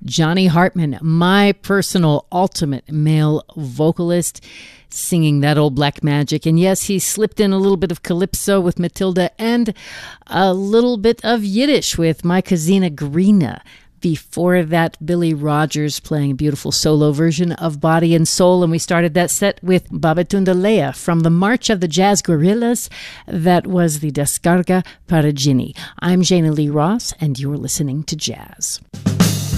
Johnny Hartman, my personal ultimate male vocalist, singing that old black magic. And yes, he slipped in a little bit of calypso with Matilda and a little bit of Yiddish with My Kazina Grina. Before that, Billy Rogers playing a beautiful solo version of Body and Soul. And we started that set with Babatunda Leia from the March of the Jazz Gorillas. That was the Descarga Paragini. I'm Jana Lee Ross, and you're listening to Jazz.